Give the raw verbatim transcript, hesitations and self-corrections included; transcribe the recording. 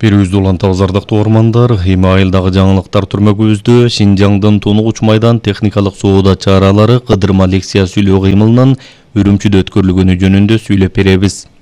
Эфирибизди улантабыз ардактуу ормандар. Эми айылдагы жаңылыктар түрмөгүбүздө Шинжаңдын Тунук Учмайдан техникалык соода чаралары кыдырма лекция сүйлөө кыймылынын Үрүмчүдө өткөрүлгөнү жөнүндө сүйлөп беребиз.